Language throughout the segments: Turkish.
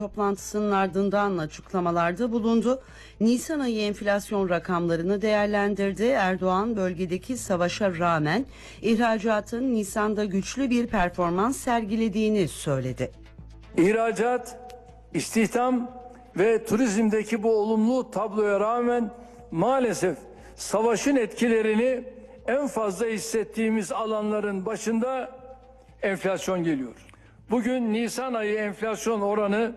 Toplantısının ardından açıklamalarda bulundu. Nisan ayı enflasyon rakamlarını değerlendirdi. Erdoğan bölgedeki savaşa rağmen ihracatın Nisan'da güçlü bir performans sergilediğini söyledi. İhracat, istihdam ve turizmdeki bu olumlu tabloya rağmen maalesef savaşın etkilerini en fazla hissettiğimiz alanların başında enflasyon geliyor. Bugün Nisan ayı enflasyon oranı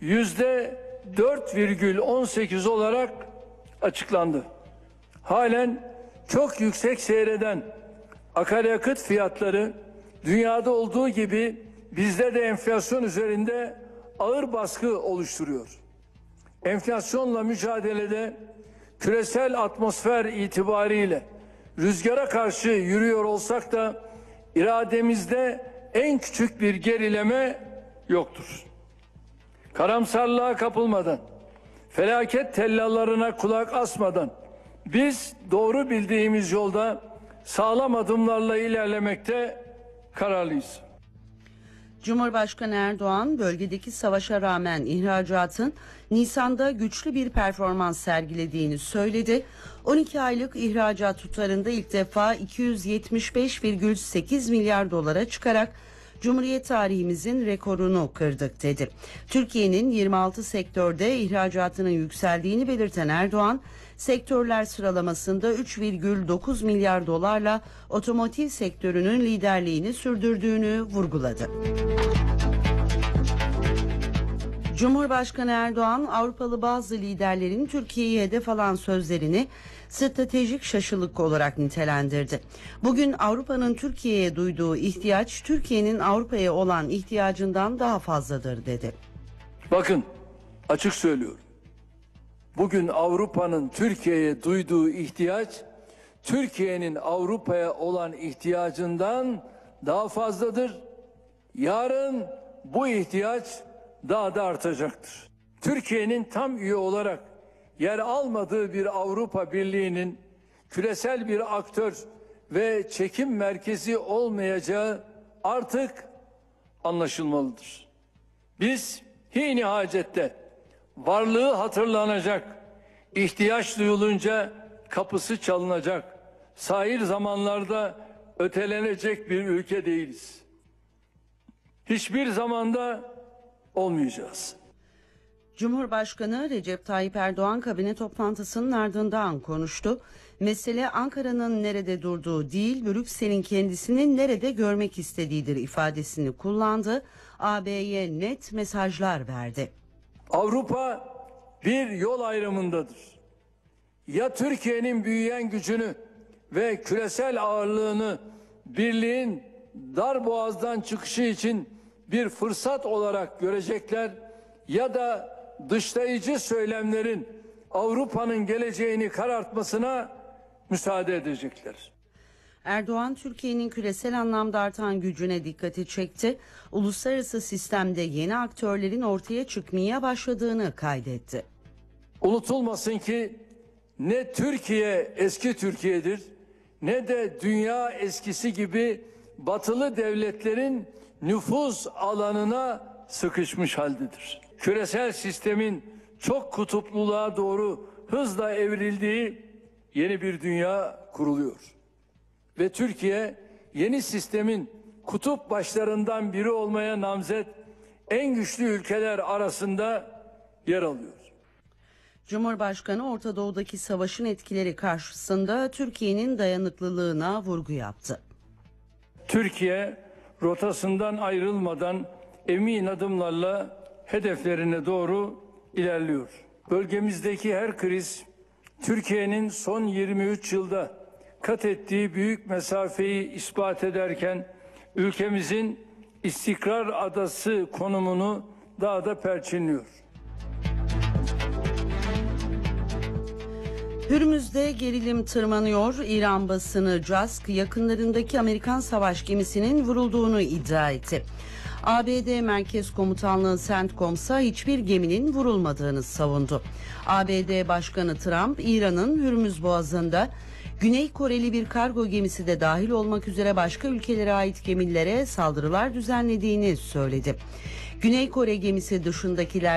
%4,18 olarak açıklandı. Halen çok yüksek seyreden akaryakıt fiyatları dünyada olduğu gibi bizde de enflasyon üzerinde ağır baskı oluşturuyor. Enflasyonla mücadelede küresel atmosfer itibariyle rüzgara karşı yürüyor olsak da irademizde en küçük bir gerileme yoktur. Karamsarlığa kapılmadan, felaket tellallarına kulak asmadan biz doğru bildiğimiz yolda sağlam adımlarla ilerlemekte kararlıyız. Cumhurbaşkanı Erdoğan bölgedeki savaşa rağmen ihracatın Nisan'da güçlü bir performans sergilediğini söyledi. 12 aylık ihracat tutarında ilk defa 275,8 milyar dolara çıkarak Cumhuriyet tarihimizin rekorunu kırdık dedi. Türkiye'nin 26 sektörde ihracatının yükseldiğini belirten Erdoğan, sektörler sıralamasında 3,9 milyar dolarla otomotiv sektörünün liderliğini sürdürdüğünü vurguladı. Cumhurbaşkanı Erdoğan, Avrupalı bazı liderlerin Türkiye'yi hedef alan sözlerini stratejik şaşılık olarak nitelendirdi. Bugün Avrupa'nın Türkiye'ye duyduğu ihtiyaç, Türkiye'nin Avrupa'ya olan ihtiyacından daha fazladır dedi. Bakın, açık söylüyorum. Bugün Avrupa'nın Türkiye'ye duyduğu ihtiyaç, Türkiye'nin Avrupa'ya olan ihtiyacından daha fazladır. Yarın bu ihtiyaç daha da artacaktır. Türkiye'nin tam üye olarak yer almadığı bir Avrupa Birliği'nin küresel bir aktör ve çekim merkezi olmayacağı artık anlaşılmalıdır. Biz hîn-i hacette varlığı hatırlanacak, ihtiyaç duyulunca kapısı çalınacak, sahil zamanlarda ötelenecek bir ülke değiliz. Hiçbir zamanda olmayacağız. Cumhurbaşkanı Recep Tayyip Erdoğan kabine toplantısının ardından konuştu. Mesele Ankara'nın nerede durduğu değil, Brüksel'in kendisini nerede görmek istediğidir ifadesini kullandı. AB'ye net mesajlar verdi. Avrupa bir yol ayrımındadır. Ya Türkiye'nin büyüyen gücünü ve küresel ağırlığını birliğin dar boğazdan çıkışı için bir fırsat olarak görecekler ya da dışlayıcı söylemlerin Avrupa'nın geleceğini karartmasına müsaade edecekler. Erdoğan, Türkiye'nin küresel anlamda artan gücüne dikkati çekti. Uluslararası sistemde yeni aktörlerin ortaya çıkmaya başladığını kaydetti. Unutulmasın ki ne Türkiye eski Türkiye'dir ne de dünya eskisi gibi batılı devletlerin nüfuz alanına sıkışmış haldedir. Küresel sistemin çok kutupluluğa doğru hızla evrildiği yeni bir dünya kuruluyor. Ve Türkiye yeni sistemin kutup başlarından biri olmaya namzet en güçlü ülkeler arasında yer alıyor. Cumhurbaşkanı Orta Doğu'daki savaşın etkileri karşısında Türkiye'nin dayanıklılığına vurgu yaptı. Türkiye rotasından ayrılmadan emin adımlarla hedeflerine doğru ilerliyor. Bölgemizdeki her kriz Türkiye'nin son 23 yılda kat ettiği büyük mesafeyi ispat ederken ülkemizin istikrar adası konumunu daha da perçinliyor. Hürmüz'de gerilim tırmanıyor. İran basını CASK yakınlarındaki Amerikan savaş gemisinin vurulduğunu iddia etti. ABD Merkez Komutanlığı CENTCOM'sa hiçbir geminin vurulmadığını savundu. ABD Başkanı Trump, İran'ın Hürmüz Boğazı'nda Güney Koreli bir kargo gemisi de dahil olmak üzere başka ülkelere ait gemilere saldırılar düzenlediğini söyledi. Güney Kore gemisi dışındakiler